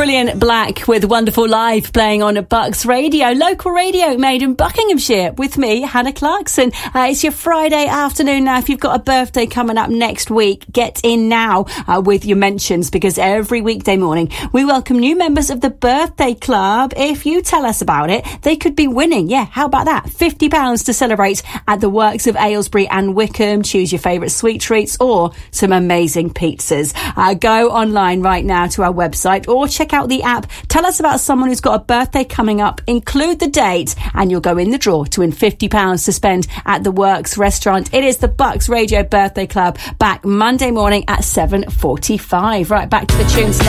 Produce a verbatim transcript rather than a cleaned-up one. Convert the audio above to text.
Julian Black with Wonderful Live playing on Bucks Radio, local radio made in Buckinghamshire, with me, Hannah Clarkson. Uh, it's your Friday afternoon now. If you've got a birthday coming up next week, get in now uh, with your mentions, because every weekday morning we welcome new members of the Birthday Club. If you tell us about it, they could be winning. Yeah, how about that? fifty pounds to celebrate at the Works of Aylesbury and Wickham. Choose your favourite sweet treats or some amazing pizzas. Uh, go online right now to our website or check out the app. Tell us about someone who's got a birthday coming up, include the date, and you'll go in the draw to win fifty pounds to spend at the Works restaurant. It is the Bucks Radio Birthday Club, back Monday morning at seven forty-five. Right, back to the tunes now.